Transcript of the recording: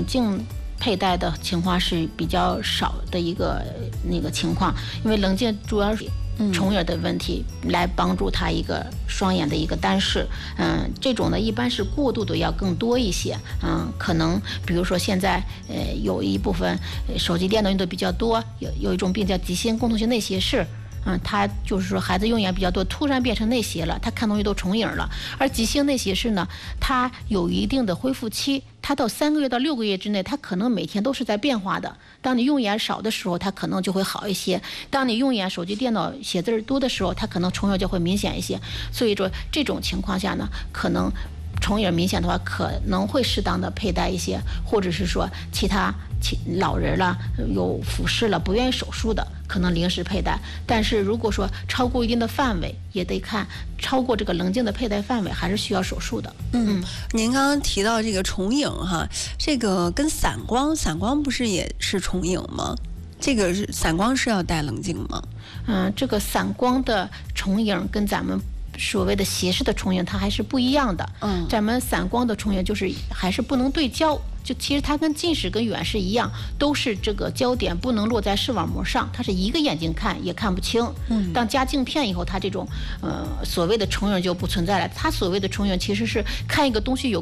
镜佩戴的情况是比较少的一个情况，因为棱镜主要是重影的问题来帮助他一个双眼的一个单视。这种呢一般是过渡的要更多一些。可能比如说现在有一部分手机电脑用的比较多，有一种病叫急性共同性内斜视。他就是说孩子用眼比较多，突然变成内斜了，他看东西都重影了。而急性内斜视呢，它有一定的恢复期，它到3个月到6个月之内，它可能每天都是在变化的。当你用眼少的时候，它可能就会好一些；当你用眼手机电脑写字多的时候，它可能重影就会明显一些。所以说这种情况下呢，可能重影明显的话，可能会适当的佩戴一些，或者是说其他老人了有俯视了不愿意手术的，可能临时佩戴。但是如果说超过一定的范围，也得看超过这个棱镜的佩戴范围，还是需要手术的。 您刚刚提到这个重影哈，这个跟散光不是也是重影吗？这个是散光是要戴棱镜吗？ 这个散光的重影跟咱们所谓的斜视的重影它还是不一样的。咱们散光的重影就是还是不能对焦，就其实它跟近视跟远视一样，都是这个焦点不能落在视网膜上，它是一个眼睛看也看不清。当加镜片以后，它这种所谓的重影就不存在了。它所谓的重影其实是看一个东西有